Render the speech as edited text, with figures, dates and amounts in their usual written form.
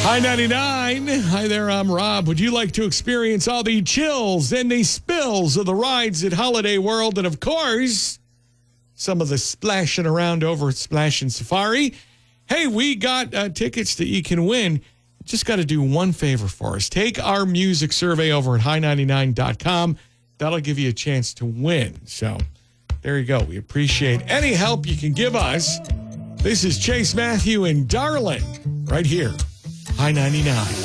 Hi 99. Hi there, I'm Rob. Would you like to experience all the chills and the spills of the rides at Holiday World and, of course, some of the splashing around over at Splash and Safari? Hey, we got tickets that you can win. Just got to do one favor for us. Take our music survey over at high99.com. That'll give you a chance to win. So there you go. We appreciate any help you can give us. This is Chase Matthew and Darling right here. High 99.